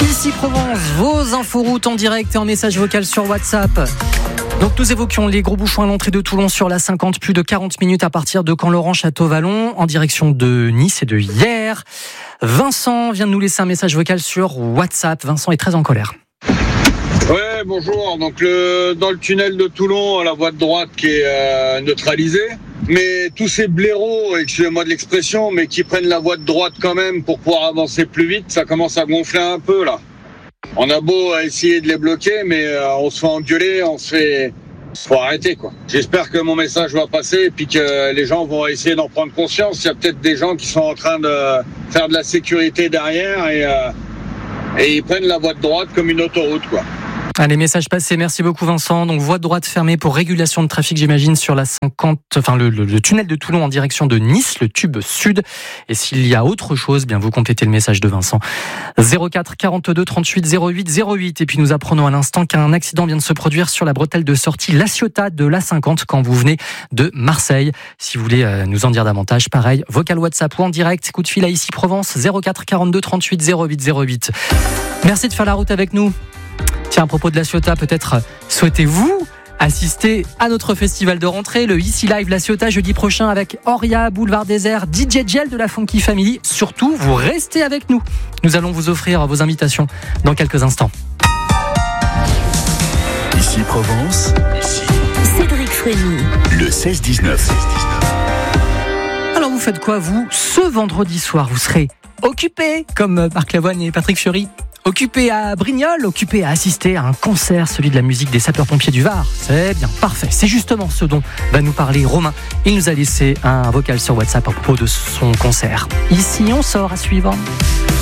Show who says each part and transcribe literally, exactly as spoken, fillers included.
Speaker 1: Ici Provence, vos inforoutes en direct et en message vocal sur WhatsApp. Donc nous évoquions les gros bouchons à l'entrée de Toulon sur la cinquante, plus de quarante minutes à partir de Camp-Laurent-Château-Vallon en direction de Nice et de Hyères. Vincent vient de nous laisser un message vocal sur WhatsApp. Vincent est très en colère.
Speaker 2: Ouais, bonjour. Donc le, dans le tunnel de Toulon, la voie de droite qui est euh, neutralisée. Mais tous ces blaireaux, excusez-moi de l'expression, mais qui prennent la voie de droite quand même pour pouvoir avancer plus vite, ça commence à gonfler un peu là. On a beau essayer de les bloquer, mais euh, on se fait engueuler, on se fait... Faut arrêter quoi. J'espère que mon message va passer et puis que les gens vont essayer d'en prendre conscience. Il y a peut-être des gens qui sont en train de faire de la sécurité derrière et, euh, et ils prennent la voie de droite comme une autoroute quoi.
Speaker 1: Allez, message passé. Merci beaucoup Vincent. Donc voie de droite fermée pour régulation de trafic, j'imagine, sur la cinquante, enfin le, le, le tunnel de Toulon en direction de Nice, le tube sud. Et s'il y a autre chose, bien vous complétez le message de Vincent. zéro quatre quarante-deux trente-huit zéro huit zéro huit. Et puis nous apprenons à l'instant qu'un accident vient de se produire sur la bretelle de sortie La Ciotat de l'A cinquante quand vous venez de Marseille. Si vous voulez euh, nous en dire davantage, pareil, vocal WhatsApp ou en direct, coup de fil à Ici Provence, zéro quatre quarante-deux trente-huit zéro huit zéro huit. Merci de faire la route avec nous. Tiens, à propos de La Ciotat, peut-être souhaitez-vous assister à notre festival de rentrée, le Ici Live La Ciotat, jeudi prochain avec Oria, Boulevard Désert, D J Gel de la Funky Family. Surtout, vous restez avec nous. Nous allons vous offrir vos invitations dans quelques instants.
Speaker 3: Ici Provence, ici
Speaker 4: Cédric Frémy,
Speaker 3: le seize dix-neuf.
Speaker 1: Alors vous faites quoi, vous, ce vendredi soir? Vous serez occupé, comme Marc Lavoine et Patrick Fiori, occupé à Brignoles, occupé à assister à un concert, celui de la musique des sapeurs-pompiers du Var. C'est bien, parfait. C'est justement ce dont va nous parler Romain. Il nous a laissé un vocal sur WhatsApp à propos de son concert. Ici, on sort à suivre.